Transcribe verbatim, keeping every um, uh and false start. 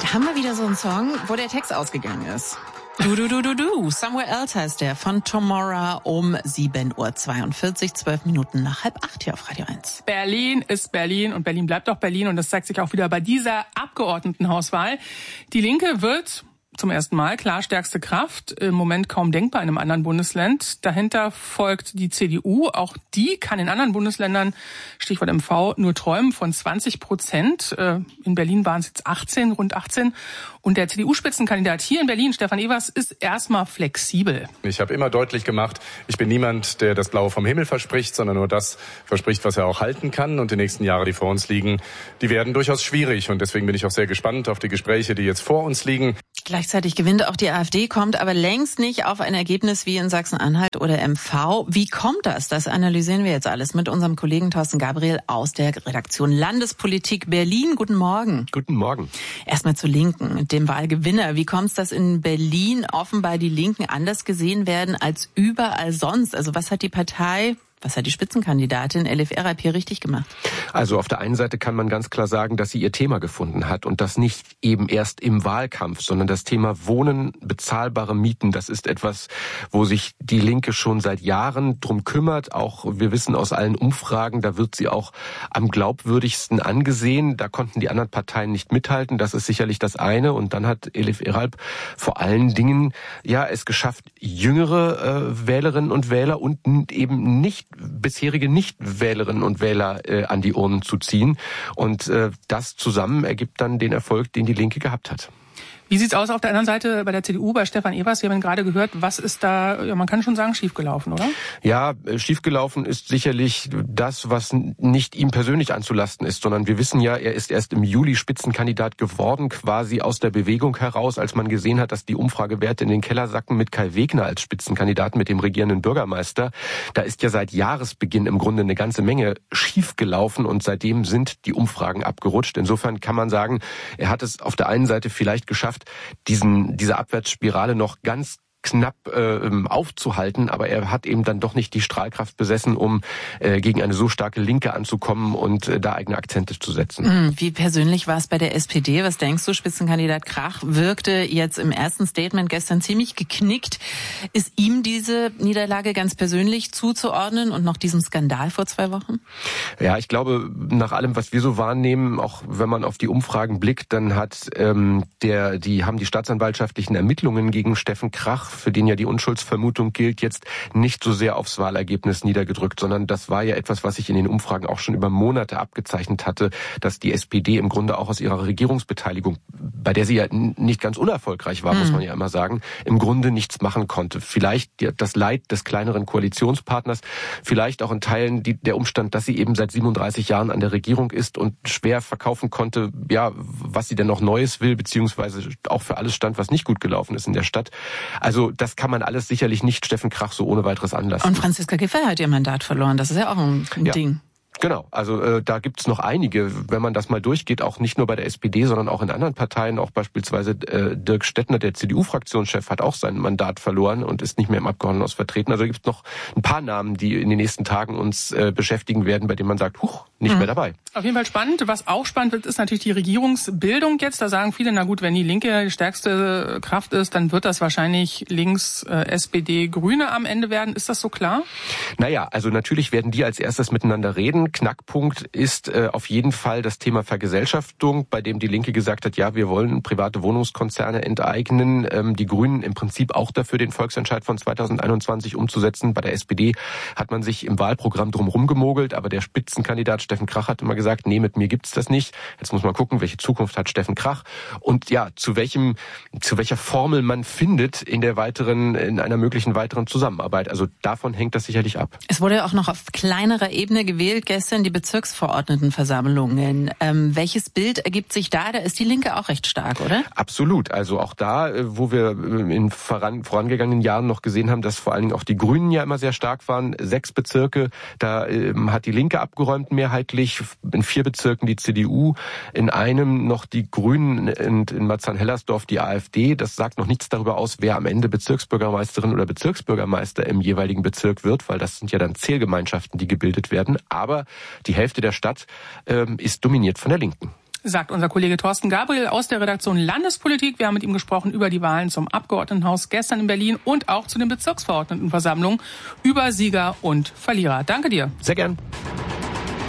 Haben wir wieder so einen Song, wo der Text ausgegangen ist? Du, du, du, du, du. Somewhere Else heißt der von Tomorrow um sieben Uhr zweiundvierzig, zwölf Minuten nach halb acht hier auf Radio eins. Berlin ist Berlin und Berlin bleibt auch Berlin und das zeigt sich auch wieder bei dieser Abgeordnetenhauswahl. Die Linke wird zum ersten Mal klar stärkste Kraft, im Moment kaum denkbar in einem anderen Bundesland. Dahinter folgt die C D U. Auch die kann in anderen Bundesländern, Stichwort M V, nur träumen von zwanzig Prozent. In Berlin waren es jetzt achtzehn, rund achtzehn. Und der C D U-Spitzenkandidat hier in Berlin, Stefan Evers, ist erstmal flexibel. Ich habe immer deutlich gemacht, ich bin niemand, der das Blaue vom Himmel verspricht, sondern nur das verspricht, was er auch halten kann. Und die nächsten Jahre, die vor uns liegen, die werden durchaus schwierig. Und deswegen bin ich auch sehr gespannt auf die Gespräche, die jetzt vor uns liegen. Gleichzeitig gewinnt auch die AfD, kommt aber längst nicht auf ein Ergebnis wie in Sachsen-Anhalt oder M V. Wie kommt das? Das analysieren wir jetzt alles mit unserem Kollegen Thorsten Gabriel aus der Redaktion Landespolitik Berlin. Guten Morgen. Guten Morgen. Erstmal zur Linken, dem Wahlgewinner. Wie kommt es, dass in Berlin offenbar die Linken anders gesehen werden als überall sonst? Also was hat die Partei... Was hat die Spitzenkandidatin Elif Eralp hier richtig gemacht? Also auf der einen Seite kann man ganz klar sagen, dass sie ihr Thema gefunden hat und das nicht eben erst im Wahlkampf, sondern das Thema Wohnen, bezahlbare Mieten. Das ist etwas, wo sich die Linke schon seit Jahren drum kümmert. Auch wir wissen aus allen Umfragen, da wird sie auch am glaubwürdigsten angesehen. Da konnten die anderen Parteien nicht mithalten. Das ist sicherlich das eine. Und dann hat Elif Eralp vor allen Dingen ja es geschafft, jüngere äh, Wählerinnen und Wähler und eben nicht bisherige Nichtwählerinnen und Wähler äh, an die Urnen zu ziehen. Und äh, das zusammen ergibt dann den Erfolg, den die Linke gehabt hat. Wie sieht's aus auf der anderen Seite bei der C D U, bei Stefan Evers? Wir haben ihn gerade gehört. Was ist da, ja, man kann schon sagen, schiefgelaufen, oder? Ja, schiefgelaufen ist sicherlich das, was nicht ihm persönlich anzulasten ist, sondern wir wissen ja, er ist erst im Juli Spitzenkandidat geworden, quasi aus der Bewegung heraus, als man gesehen hat, dass die Umfragewerte in den Keller sacken mit Kai Wegner als Spitzenkandidaten, mit dem regierenden Bürgermeister. Da ist ja seit Jahresbeginn im Grunde eine ganze Menge schiefgelaufen und seitdem sind die Umfragen abgerutscht. Insofern kann man sagen, er hat es auf der einen Seite vielleicht geschafft, diesen, diese Abwärtsspirale noch ganz knapp äh, aufzuhalten, aber er hat eben dann doch nicht die Strahlkraft besessen, um äh, gegen eine so starke Linke anzukommen und äh, da eigene Akzente zu setzen. Wie persönlich war es bei der S P D? Was denkst du? Spitzenkandidat Krach wirkte jetzt im ersten Statement gestern ziemlich geknickt. Ist ihm diese Niederlage ganz persönlich zuzuordnen und noch diesem Skandal vor zwei Wochen? Ja, ich glaube, nach allem, was wir so wahrnehmen, auch wenn man auf die Umfragen blickt, dann hat ähm, der, die haben die staatsanwaltschaftlichen Ermittlungen gegen Steffen Krach, für den ja die Unschuldsvermutung gilt, jetzt nicht so sehr aufs Wahlergebnis niedergedrückt, sondern das war ja etwas, was sich in den Umfragen auch schon über Monate abgezeichnet hatte, dass die S P D im Grunde auch aus ihrer Regierungsbeteiligung, bei der sie ja nicht ganz unerfolgreich war, mhm. muss man ja immer sagen, im Grunde nichts machen konnte. Vielleicht das Leid des kleineren Koalitionspartners, vielleicht auch in Teilen die, der Umstand, dass sie eben seit siebenunddreißig Jahren an der Regierung ist und schwer verkaufen konnte, ja, was sie denn noch Neues will, beziehungsweise auch für alles stand, was nicht gut gelaufen ist in der Stadt. Also Also das kann man alles sicherlich nicht Steffen Krach so ohne weiteres anlassen. Und Franziska Giffey hat ihr Mandat verloren. Das ist ja auch ein, ein ja. Ding. Genau, also äh, da gibt's noch einige, wenn man das mal durchgeht, auch nicht nur bei der S P D, sondern auch in anderen Parteien, auch beispielsweise äh, Dirk Stettner, der C D U-Fraktionschef, hat auch sein Mandat verloren und ist nicht mehr im Abgeordnetenhaus vertreten. Also gibt's noch ein paar Namen, die in den nächsten Tagen uns äh, beschäftigen werden, bei denen man sagt, huch, nicht mhm. mehr dabei. Auf jeden Fall spannend. Was auch spannend wird, ist natürlich die Regierungsbildung jetzt. Da sagen viele, na gut, wenn die Linke die stärkste Kraft ist, dann wird das wahrscheinlich links äh, S P D, Grüne am Ende werden. Ist das so klar? Naja, also natürlich werden die als erstes miteinander reden. Knackpunkt ist äh, auf jeden Fall das Thema Vergesellschaftung, bei dem die Linke gesagt hat, ja, wir wollen private Wohnungskonzerne enteignen. Ähm, die Grünen im Prinzip auch dafür, den Volksentscheid von zweitausendeinundzwanzig umzusetzen. Bei der S P D hat man sich im Wahlprogramm drumherum gemogelt, aber der Spitzenkandidat Steffen Krach hat immer gesagt, nee, mit mir gibt's das nicht. Jetzt muss man gucken, welche Zukunft hat Steffen Krach und ja, zu welchem, zu welcher Formel man findet in der weiteren, in einer möglichen weiteren Zusammenarbeit. Also davon hängt das sicherlich ab. Es wurde ja auch noch auf kleinerer Ebene gewählt, gestern die Bezirksverordnetenversammlungen. Ähm, welches Bild ergibt sich da? Da ist die Linke auch recht stark, oder? Absolut. Also auch da, wo wir in voran, vorangegangenen Jahren noch gesehen haben, dass vor allen Dingen auch die Grünen ja immer sehr stark waren. Sechs Bezirke, da ähm, hat die Linke abgeräumt mehrheitlich. In vier Bezirken die C D U, in einem noch die Grünen und in Marzahn-Hellersdorf die AfD. Das sagt noch nichts darüber aus, wer am Ende Bezirksbürgermeisterin oder Bezirksbürgermeister im jeweiligen Bezirk wird, weil das sind ja dann Zählgemeinschaften, die gebildet werden. Aber die Hälfte der Stadt ähm, ist dominiert von der Linken. sagt unser Kollege Thorsten Gabriel aus der Redaktion Landespolitik. Wir haben mit ihm gesprochen über die Wahlen zum Abgeordnetenhaus gestern in Berlin und auch zu den Bezirksverordnetenversammlungen, über Sieger und Verlierer. Danke dir. Sehr gern.